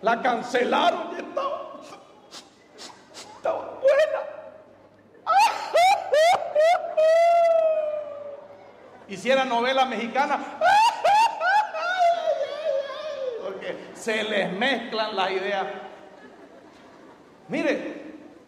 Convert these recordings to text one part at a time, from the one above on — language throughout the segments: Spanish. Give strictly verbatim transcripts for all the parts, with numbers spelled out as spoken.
La cancelaron y estaba, estaba buena. Hiciera novela mexicana, porque se les mezclan las ideas. Mire,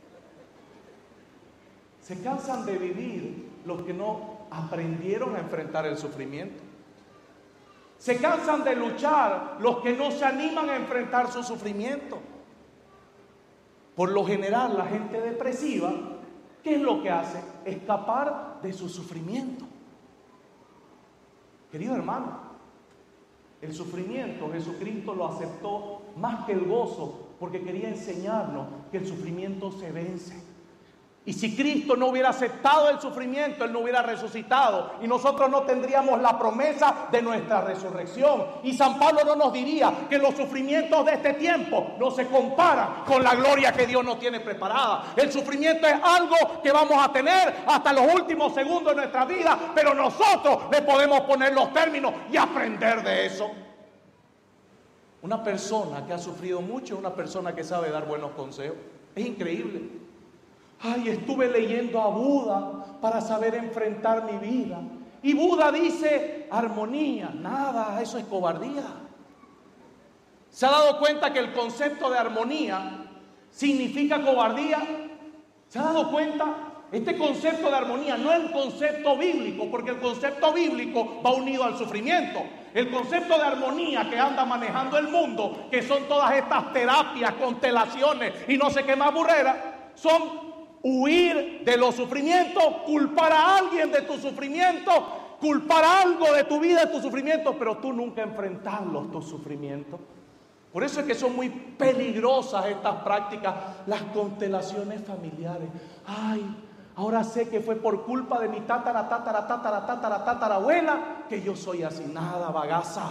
se cansan de vivir los que no aprendieron a enfrentar el sufrimiento. Se cansan de luchar los que no se animan a enfrentar su sufrimiento. Por lo general, la gente depresiva, ¿qué es lo que hace? Escapar de su sufrimiento. Querido hermano, el sufrimiento Jesucristo lo aceptó más que el gozo, porque quería enseñarnos que el sufrimiento se vence. Y si Cristo no hubiera aceptado el sufrimiento, Él no hubiera resucitado y nosotros no tendríamos la promesa de nuestra resurrección. Y San Pablo no nos diría que los sufrimientos de este tiempo no se comparan con la gloria que Dios nos tiene preparada. El sufrimiento es algo que vamos a tener hasta los últimos segundos de nuestra vida, pero nosotros le podemos poner los términos y aprender de eso. Una persona que ha sufrido mucho es una persona que sabe dar buenos consejos. Es increíble. Ay, estuve leyendo a Buda para saber enfrentar mi vida. Y Buda dice armonía. Nada, eso es cobardía. ¿Se ha dado cuenta que el concepto de armonía significa cobardía? ¿Se ha dado cuenta? Este concepto de armonía no es el concepto bíblico, porque el concepto bíblico va unido al sufrimiento. El concepto de armonía que anda manejando el mundo, que son todas estas terapias, constelaciones y no sé qué más burrera, son huir de los sufrimientos, culpar a alguien de tu sufrimiento, culpar algo de tu vida de tu sufrimiento, pero tú nunca enfrentarlos, tus sufrimientos. Por eso es que son muy peligrosas estas prácticas, las constelaciones familiares. Ay, ahora sé que fue por culpa de mi tatara, tatara, tatara, tatara, tatarabuela que yo soy así. Nada, bagaza.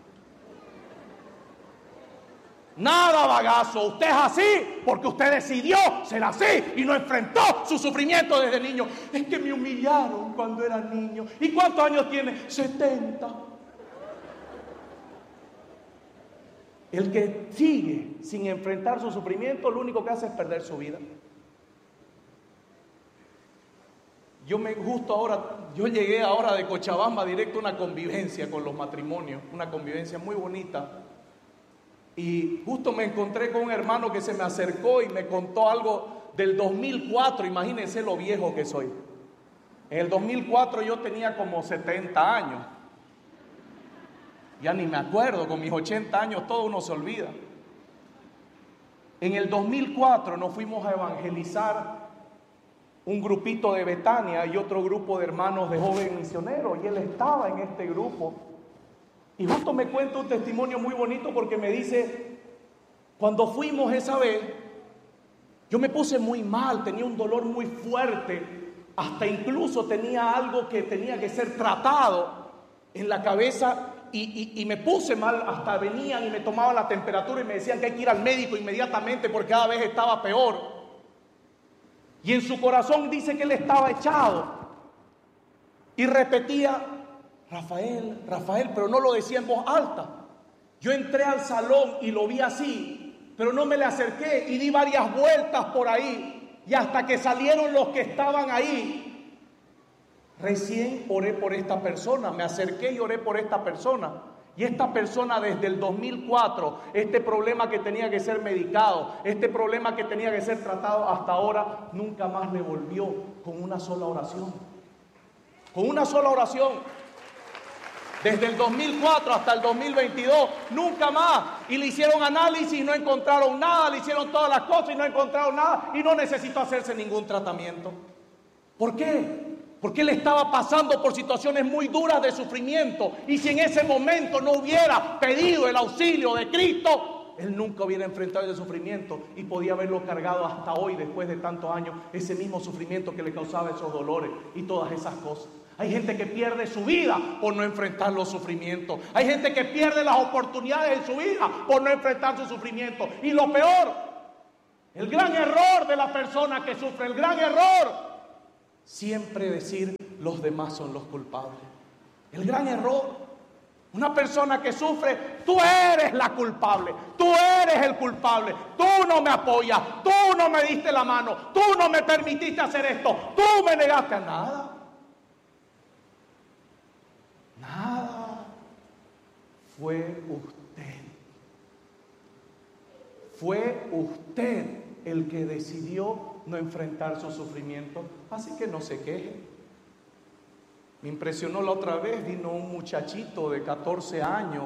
Nada, bagazo. Usted es así porque usted decidió ser así y no enfrentó su sufrimiento desde niño. Es que me humillaron cuando era niño. ¿Y cuántos años tiene? setenta. El que sigue sin enfrentar su sufrimiento, lo único que hace es perder su vida. Yo me justo ahora, yo llegué ahora de Cochabamba directo a una convivencia con los matrimonios, una convivencia muy bonita. Y justo me encontré con un hermano que se me acercó y me contó algo del dos mil cuatro. Imagínense lo viejo que soy. En el dos mil cuatro yo tenía como setenta años. Ya ni me acuerdo, con mis ochenta años todo uno se olvida. En el dos mil cuatro nos fuimos a evangelizar un grupito de Betania y otro grupo de hermanos de jóvenes misioneros. Y él estaba en este grupo. Y justo me cuenta un testimonio muy bonito porque me dice, cuando fuimos esa vez, yo me puse muy mal, tenía un dolor muy fuerte, hasta incluso tenía algo que tenía que ser tratado en la cabeza y, y, y me puse mal, hasta venían y me tomaban la temperatura y me decían que hay que ir al médico inmediatamente porque cada vez estaba peor. Y en su corazón dice que él estaba echado y repetía, Rafael, Rafael, pero no lo decía en voz alta. Yo entré al salón y lo vi así, pero no me le acerqué y di varias vueltas por ahí. Y hasta que salieron los que estaban ahí, recién oré por esta persona, me acerqué y oré por esta persona. Y esta persona desde el dos mil cuatro, este problema que tenía que ser medicado, este problema que tenía que ser tratado hasta ahora, nunca más le volvió con una sola oración. Con una sola oración. Desde el dos mil cuatro hasta el dos mil veintidós, nunca más. Y le hicieron análisis y no encontraron nada, le hicieron todas las cosas y no encontraron nada. Y no necesitó hacerse ningún tratamiento. ¿Por qué? Porque él estaba pasando por situaciones muy duras de sufrimiento. Y si en ese momento no hubiera pedido el auxilio de Cristo, él nunca hubiera enfrentado ese sufrimiento y podía haberlo cargado hasta hoy, después de tantos años, ese mismo sufrimiento que le causaba esos dolores y todas esas cosas. Hay gente que pierde su vida por no enfrentar los sufrimientos. Hay gente que pierde las oportunidades en su vida por no enfrentar su sufrimiento. Y lo peor, el gran error de la persona que sufre, el gran error, siempre decir los demás son los culpables. El gran error. Una persona que sufre, tú eres la culpable, tú eres el culpable, tú no me apoyas, tú no me diste la mano, tú no me permitiste hacer esto, tú me negaste a nada. Nada. Fue usted. Fue usted el que decidió no enfrentar su sufrimiento, así que no se queje. Me impresionó la otra vez, vino un muchachito de catorce años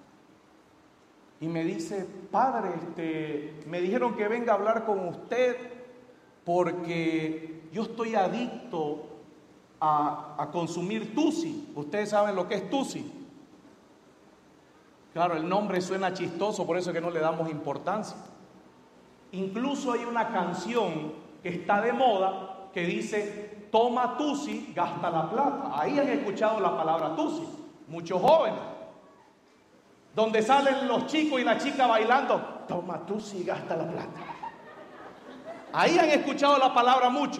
y me dice: padre, este, me dijeron que venga a hablar con usted porque yo estoy adicto a, a consumir tusi. Ustedes saben lo que es tusi. Claro, el nombre suena chistoso, por eso es que no le damos importancia. Incluso hay una canción que está de moda que dice: toma tusi, gasta la plata. Ahí han escuchado la palabra tusi, muchos jóvenes, donde salen los chicos y la chica bailando: toma tusi, gasta la plata. Ahí han escuchado la palabra mucho.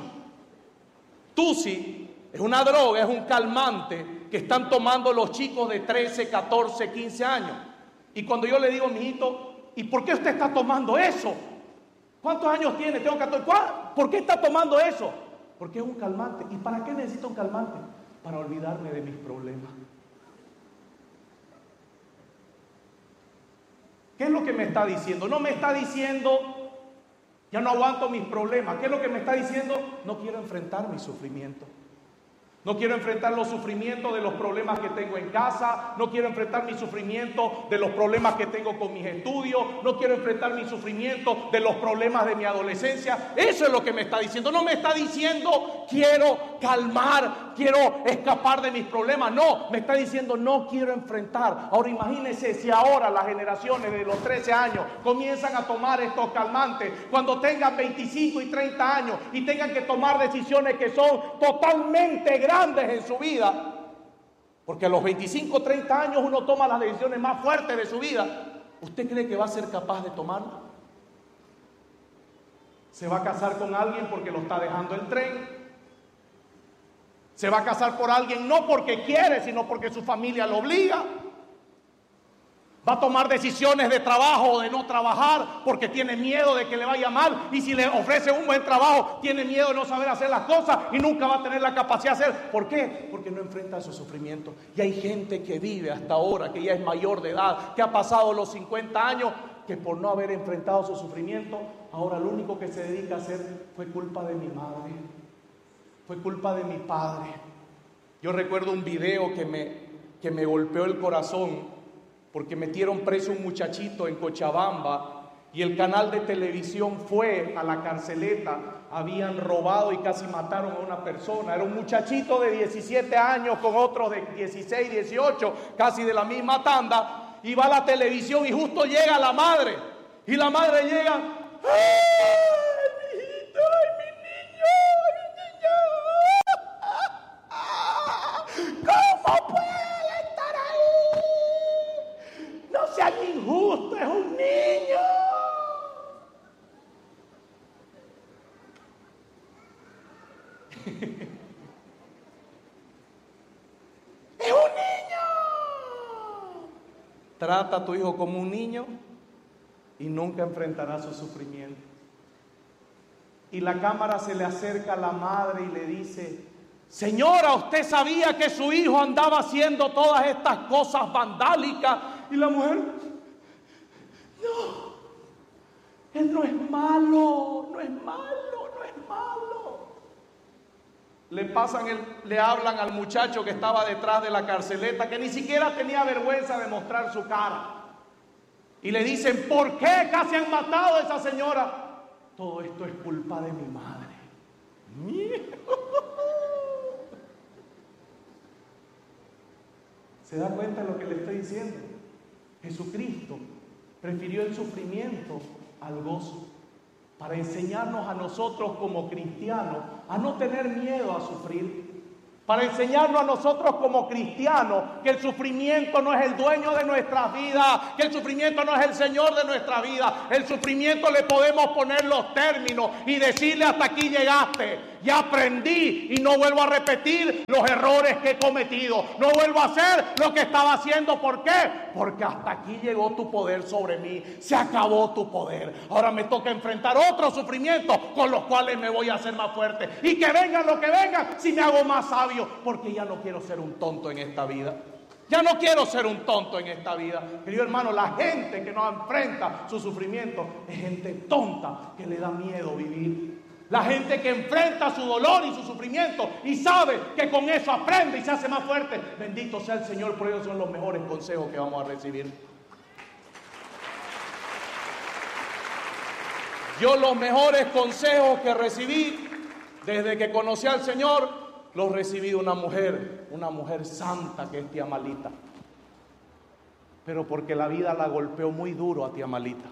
Tusi es una droga, es un calmante que están tomando los chicos de trece, catorce, quince años. Y cuando yo le digo: mijito, ¿y por qué usted está tomando eso? ¿Cuántos años tiene? Tengo catorce. ¿Por qué está tomando eso? Porque es un calmante. ¿Y para qué necesito un calmante? Para olvidarme de mis problemas. ¿Qué es lo que me está diciendo? No me está diciendo: ya no aguanto mis problemas. ¿Qué es lo que me está diciendo? No quiero enfrentar mi sufrimiento. No quiero enfrentar los sufrimientos de los problemas que tengo en casa. No quiero enfrentar mi sufrimiento de los problemas que tengo con mis estudios. No quiero enfrentar mi sufrimiento de los problemas de mi adolescencia. Eso es lo que me está diciendo. No me está diciendo: quiero calmar, quiero escapar de mis problemas. No, me está diciendo: no quiero enfrentar. Ahora imagínense si ahora las generaciones de los trece años comienzan a tomar estos calmantes cuando tengan veinticinco y treinta años y tengan que tomar decisiones que son totalmente grandes en su vida, porque a los veinticinco, treinta años uno toma las decisiones más fuertes de su vida. ¿Usted cree que va a ser capaz de tomarlas? ¿Se va a casar con alguien porque lo está dejando el tren? ¿Se va a casar por alguien no porque quiere, sino porque su familia lo obliga? ¿Va a tomar decisiones de trabajo o de no trabajar porque tiene miedo de que le vaya mal? Y si le ofrece un buen trabajo, tiene miedo de no saber hacer las cosas y nunca va a tener la capacidad de hacer. ¿Por qué? Porque no enfrenta su sufrimiento. Y hay gente que vive hasta ahora, que ya es mayor de edad, que ha pasado los cincuenta años, que por no haber enfrentado su sufrimiento, ahora lo único que se dedica a hacer: fue culpa de mi madre, fue culpa de mi padre. Yo recuerdo un video que me, que me golpeó el corazón, porque metieron preso un muchachito en Cochabamba y el canal de televisión fue a la carceleta. Habían robado y casi mataron a una persona. Era un muchachito de diecisiete años con otros de dieciséis, dieciocho, casi de la misma tanda. Y va a la televisión y justo llega la madre. Y la madre llega: ¡ay, mijito! ¡Ay, mi niño! ¡Ay, mi niño! ¿Cómo puede estar ahí? No sean injustos, es un niño. ¡Es un niño! Trata a tu hijo como un niño y nunca enfrentará su sufrimiento. Y la cámara se le acerca a la madre y le dice: señora, ¿usted sabía que su hijo andaba haciendo todas estas cosas vandálicas? Y la mujer: no, él no es malo, no es malo, no es malo. Le pasan el, le hablan al muchacho que estaba detrás de la carceleta, que ni siquiera tenía vergüenza de mostrar su cara. Y le dicen: ¿por qué casi han matado a esa señora? Todo esto es culpa de mi madre. ¿Se da cuenta de lo que le estoy diciendo? Jesucristo prefirió el sufrimiento al gozo, para enseñarnos a nosotros como cristianos a no tener miedo a sufrir, para enseñarnos a nosotros como cristianos que el sufrimiento no es el dueño de nuestras vidas, que el sufrimiento no es el Señor de nuestra vida. El sufrimiento le podemos poner los términos y decirle: hasta aquí llegaste. Ya aprendí y no vuelvo a repetir los errores que he cometido. No vuelvo a hacer lo que estaba haciendo. ¿Por qué? Porque hasta aquí llegó tu poder sobre mí. Se acabó tu poder. Ahora me toca enfrentar otros sufrimientos con los cuales me voy a hacer más fuerte. Y que vengan lo que vengan, si me hago más sabio. Porque ya no quiero ser un tonto en esta vida. Ya no quiero ser un tonto en esta vida. Querido hermano, la gente que no enfrenta su sufrimiento es gente tonta que le da miedo vivir. La gente que enfrenta su dolor y su sufrimiento y sabe que con eso aprende y se hace más fuerte. Bendito sea el Señor, por ellos son los mejores consejos que vamos a recibir. Yo los mejores consejos que recibí desde que conocí al Señor los recibí de una mujer, una mujer santa que es tía Malita. Pero porque la vida la golpeó muy duro a tía Malita.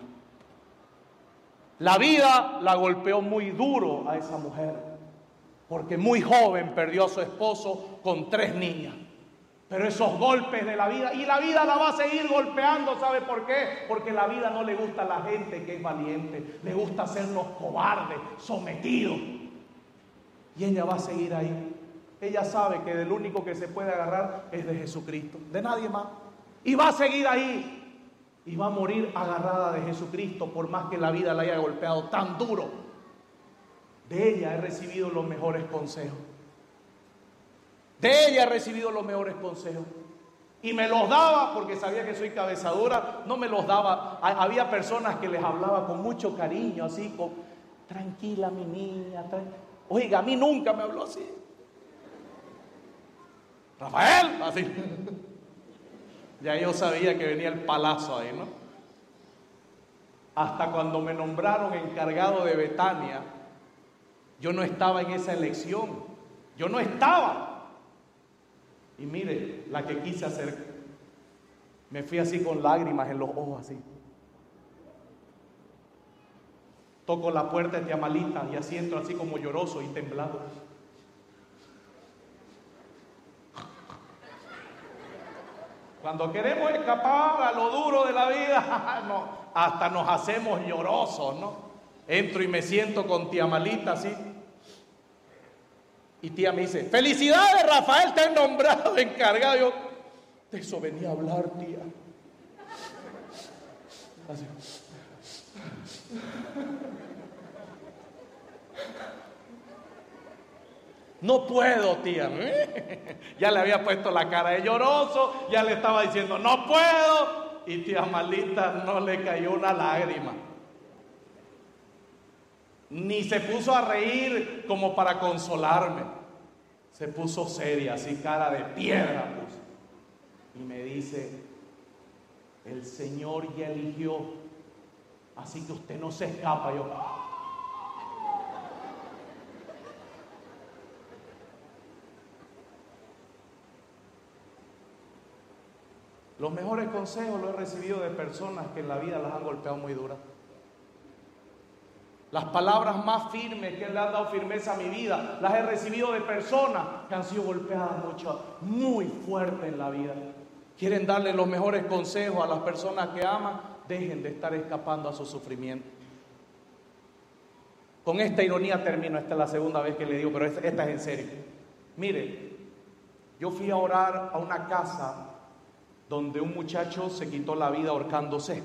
La vida la golpeó muy duro a esa mujer. Porque muy joven perdió a su esposo con tres niñas. Pero esos golpes de la vida, y la vida la va a seguir golpeando, ¿sabe por qué? Porque la vida no le gusta a la gente que es valiente. Le gusta hacernos cobardes, sometidos. Y ella va a seguir ahí. Ella sabe que del único que se puede agarrar es de Jesucristo, de nadie más. Y va a seguir ahí. Y va a morir agarrada de Jesucristo por más que la vida la haya golpeado tan duro. De ella he recibido los mejores consejos. De ella he recibido los mejores consejos. Y me los daba porque sabía que soy cabezadura. No me los daba. Había personas que les hablaba con mucho cariño, así, con, tranquila mi niña. Tra... Oiga, a mí nunca me habló así. Rafael, así. Ya yo sabía que venía el palazo ahí, ¿no? Hasta cuando me nombraron encargado de Betania, yo no estaba en esa elección. Yo no estaba. Y mire, la que quise hacer, me fui así con lágrimas en los ojos, así. Toco la puerta de tía Malita y así entro así como lloroso y temblado. Cuando queremos escapar a lo duro de la vida, no, hasta nos hacemos llorosos, ¿no? Entro y me siento con tía Malita así. Y tía me dice, felicidades Rafael, te han nombrado encargado. Yo, de eso venía a hablar, tía. Así. No puedo, tía. Ya le había puesto la cara de lloroso, ya le estaba diciendo, no puedo. Y tía Malita no le cayó una lágrima. Ni se puso a reír como para consolarme. Se puso seria, así cara de piedra puso. Y me dice, el Señor ya eligió, así que usted no se escapa. Yo, los mejores consejos los he recibido de personas que en la vida las han golpeado muy duras. Las palabras más firmes que le han dado firmeza a mi vida las he recibido de personas que han sido golpeadas mucho, muy fuerte en la vida. Quieren darle los mejores consejos a las personas que aman, dejen de estar escapando a su sufrimiento. Con esta ironía termino, esta es la segunda vez que le digo, pero esta, esta es en serio. Mire, yo fui a orar a una casa donde un muchacho se quitó la vida ahorcándose.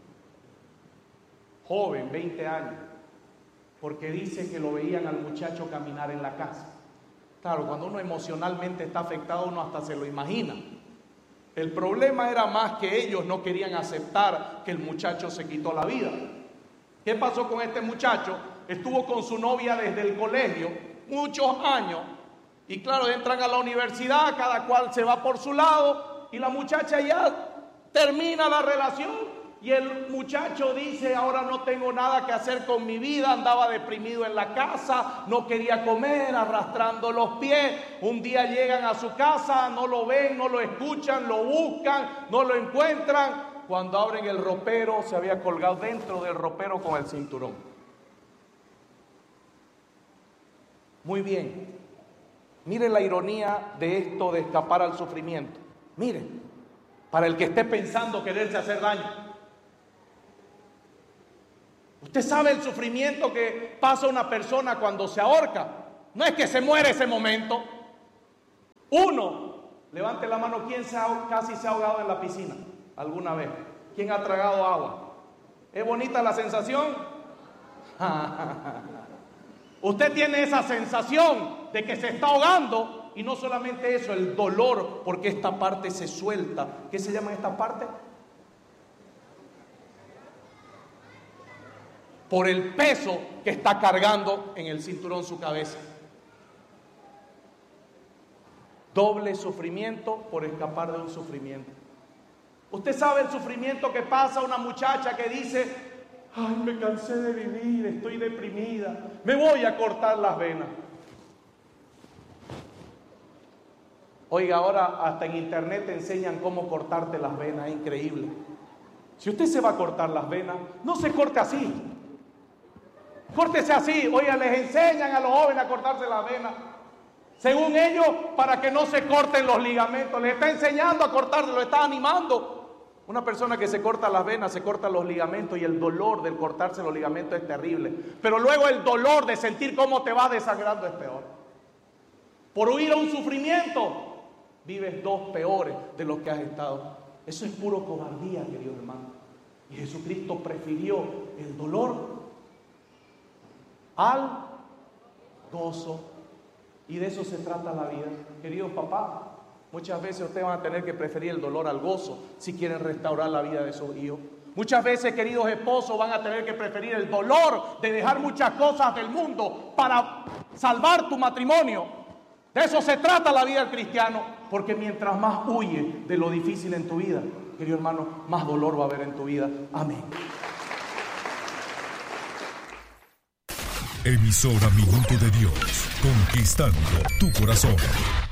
Joven, veinte años. Porque dice que lo veían al muchacho caminar en la casa. Claro, cuando uno emocionalmente está afectado, uno hasta se lo imagina. El problema era más que ellos no querían aceptar que el muchacho se quitó la vida. ¿Qué pasó con este muchacho? Estuvo con su novia desde el colegio, muchos años. Y claro, entran a la universidad, cada cual se va por su lado. Y la muchacha ya termina la relación. Y el muchacho dice, ahora no tengo nada que hacer con mi vida, andaba deprimido en la casa, no quería comer, arrastrando los pies. Un día llegan a su casa, no lo ven, no lo escuchan, lo buscan, no lo encuentran. Cuando abren el ropero, se había colgado dentro del ropero con el cinturón. Muy bien. Mire la ironía de esto de escapar al sufrimiento. Mire, para el que esté pensando quererse hacer daño. Usted sabe el sufrimiento que pasa una persona cuando se ahorca. No es que se muere ese momento. Uno, levante la mano, ¿quién se ha, casi se ha ahogado en la piscina alguna vez? ¿Quién ha tragado agua? ¿Es bonita la sensación? Usted tiene esa sensación de que se está ahogando, y no solamente eso, el dolor, porque esta parte se suelta. ¿Qué se llama esta parte? Por el peso que está cargando en el cinturón su cabeza. Doble sufrimiento por escapar de un sufrimiento. Usted sabe el sufrimiento que pasa una muchacha que dice: ay, me cansé de vivir, estoy deprimida, me voy a cortar las venas. Oiga, ahora hasta en internet te enseñan cómo cortarte las venas, es increíble. Si usted se va a cortar las venas, no se corte así. Córtese así. Oiga, les enseñan a los jóvenes a cortarse las venas. Según ellos, para que no se corten los ligamentos. Les está enseñando a cortarse, lo está animando. Una persona que se corta las venas, se corta los ligamentos, y el dolor del cortarse los ligamentos es terrible. Pero luego el dolor de sentir cómo te va desangrando es peor. Por huir a un sufrimiento, vives dos peores de los que has estado. Eso es puro cobardía, querido hermano. Y Jesucristo prefirió el dolor al gozo. Y de eso se trata la vida. Queridos papás, muchas veces ustedes van a tener que preferir el dolor al gozo si quieren restaurar la vida de sus hijos. Muchas veces, queridos esposos, van a tener que preferir el dolor de dejar muchas cosas del mundo para salvar tu matrimonio. De eso se trata la vida del cristiano, porque mientras más huye de lo difícil en tu vida, querido hermano, más dolor va a haber en tu vida. Amén. Emisora Minuto de Dios, conquistando tu corazón.